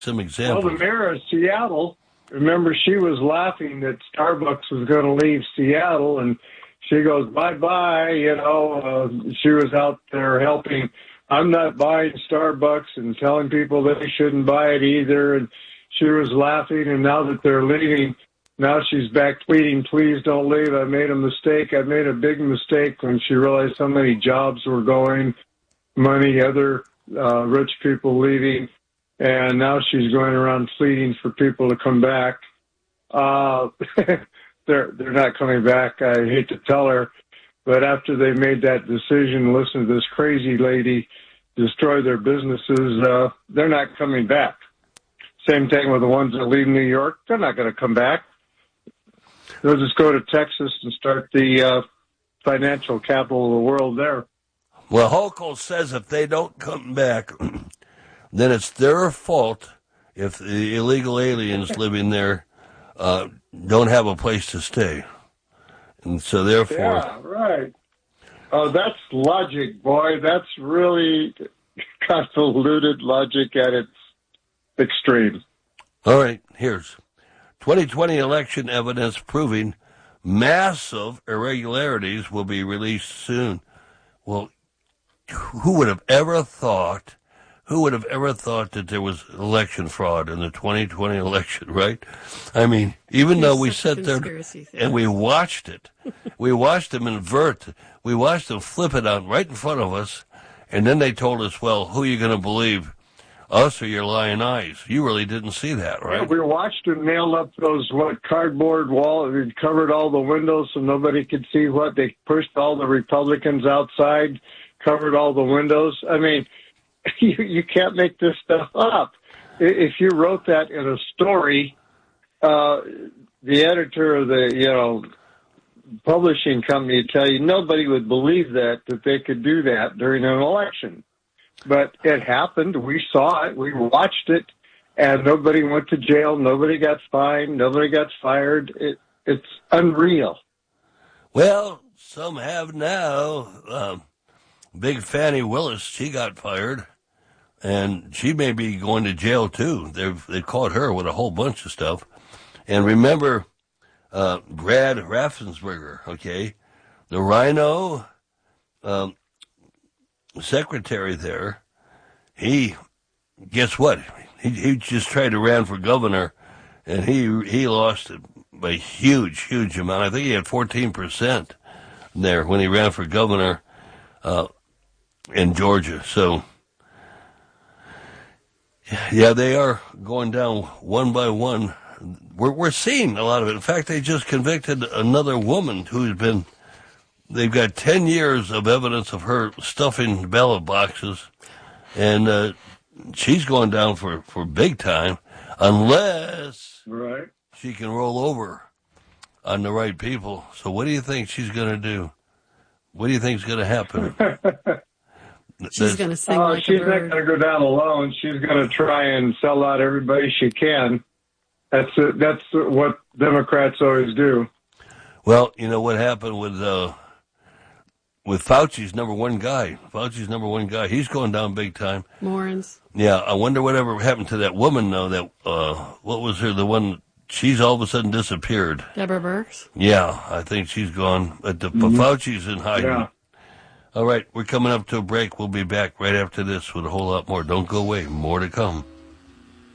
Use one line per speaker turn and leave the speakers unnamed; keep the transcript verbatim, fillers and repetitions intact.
some examples.
Well, the mayor of Seattle, remember, she was laughing that Starbucks was going to leave Seattle, and she goes, bye-bye, you know. Uh, she was out there helping. I'm not buying Starbucks and telling people that they shouldn't buy it either. And she was laughing, and now that they're leaving, now she's back tweeting, please don't leave. I made a mistake. I made a big mistake when she realized how many jobs were going, money, other uh, rich people leaving. And now she's going around pleading for people to come back. Uh, they're they're not coming back. I hate to tell her. But after they made that decision, listen to this crazy lady destroy their businesses, uh, they're not coming back. Same thing with the ones that leave New York. They're not going to come back. They'll just go to Texas and start the uh, financial capital of the world there.
Well, Hochul says if they don't come back, then it's their fault if the illegal aliens living there uh, don't have a place to stay. And so therefore...
Yeah, right. Oh, that's logic, boy. That's really convoluted logic at its extreme.
All right, here's twenty twenty election evidence proving massive irregularities will be released soon. Well, who would have ever thought, who would have ever thought that there was election fraud in the twenty twenty election, right? I mean, even
You're
though we
such a
sat there
conspiracy theorist.
and we watched it, we watched them invert, we watched them flip it out right in front of us, and then they told us, well, who are you going to believe, us or your lying eyes? You really didn't see that, right?
Yeah, we watched them nail up those, what, cardboard walls. They covered all the windows so nobody could see what. They pushed all the Republicans outside, covered all the windows. I mean, you, you can't make this stuff up. If you wrote that in a story, uh, the editor of the, you know, publishing company would tell you nobody would believe that, that they could do that during an election. But it happened. We saw it. We watched it. And nobody went to jail. Nobody got fined. Nobody got fired. It, it's unreal.
Well, some have now. Um, Big Fannie Willis, she got fired. And she may be going to jail, too. They've, they caught her with a whole bunch of stuff. And remember uh, Brad Raffensperger, okay? The Rhino um, secretary there, he, guess what? He, he just tried to run for governor, and he he lost it by a huge, huge amount. I think he had fourteen percent there when he ran for governor uh, in Georgia. So, yeah, they are going down one by one. We're, we're seeing a lot of it. In fact, they just convicted another woman who's been, they've got ten years of evidence of her stuffing ballot boxes, and uh, she's going down for, for big time unless
right.
she can roll over on the right people. So what do you think she's going to do? What do you think is going to happen?
She's going to sing
oh,
like
she's
a bird.
not going to go down alone. She's going to try and sell out everybody she can. That's uh, that's what Democrats always do.
Well, you know what happened with uh, with Fauci's number one guy. Fauci's number one guy. He's going down big time.
Morons.
Yeah, I wonder whatever happened to that woman, though. That uh, what was her? The one. She's all of a sudden disappeared.
Deborah Birx?
Yeah, I think she's gone. But the
Mm-hmm.
Fauci's in hiding.
Yeah.
All right, we're coming up to a break. We'll be back right after this with a whole lot more. Don't go away. More to come.